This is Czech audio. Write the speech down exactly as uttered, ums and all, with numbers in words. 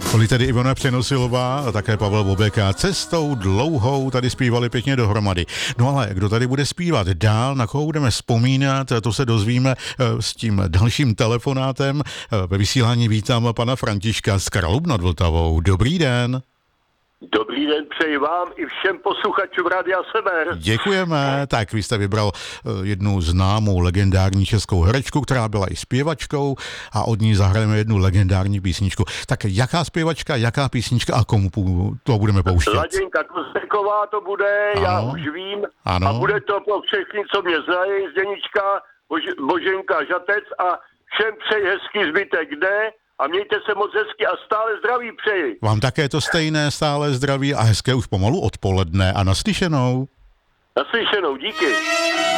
Byli tedy Ivona Přenosilová a také Pavel Bobeka. Cestou dlouhou tady zpívali pěkně dohromady. No ale kdo tady bude zpívat dál, na koho budeme vzpomínat, to se dozvíme s tím dalším telefonátem. Ve vysílání vítám pana Františka z Kralub nad Vltavou. Dobrý den. Dobrý den přeji vám i všem posluchačům Rádia Sever. Děkujeme. Tak vy jste vybral jednu známou legendární českou herečku, která byla i zpěvačkou a od ní zahrajeme jednu legendární písničku. Tak jaká zpěvačka, jaká písnička a komu to budeme pouštět? Laděnka Kosterková to bude, ano. Já už vím. Ano. A bude to pro všechny, co mě znají, Zdeníčka, Bož- Boženka Žatec a všem přeji hezký zbytek dne. A mějte se moc hezky a stále zdraví přeji. Vám také to stejné, stále zdraví a hezké už pomalu odpoledne a naslyšenou. Naslyšenou, díky.